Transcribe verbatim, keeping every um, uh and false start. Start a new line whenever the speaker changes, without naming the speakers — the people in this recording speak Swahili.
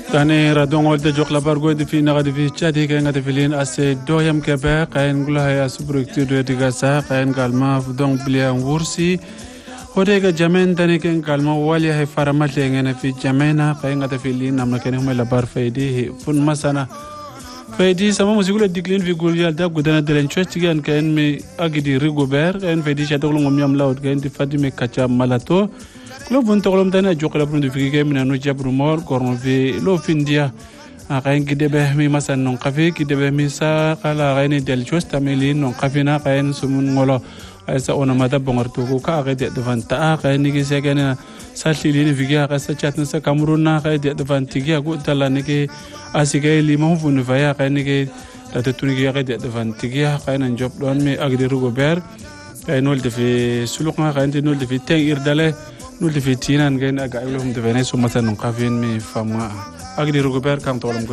Tani radong olde jok labar go de fi na de fi chati ke ngade filin ase doyam ke be kain gula ya subrektu de diga sa kain galma dong blia wursi hode ga jamen tani ke galma wali hay faramat le ngene fi jamena kain ngade filin namna ke ne labar faidi fun masana faidi sama musigule diklin fi gol yal da gudana de len chosti gan kain mi agidi rigober kain faidi chato ngom yam laud kain di fadime kacha malato lo bun tolom dana jokla bun du fiki mina no jabru mor korno vi lo findia akain gidebe mi masan non kafe gidebe mi sa kala gaini del chosta meli non kafina kain sumun ngolo asa ona mata bongortu ko ka ga de devanta akain ni gise gana salili ni fiki aka sa chatna sa kamruna ka de devanti gi ko tala ni ke asige li mo funu faya kain ni ke ta tuni gi ga de devanti gi kain an job don mi agdi rugo ber kain nol de fi suluk ma kain nol de fi teng irdale nul de fitinan gain aga ilhum de veneso matan kafin mi fama agdi rugober kam tolam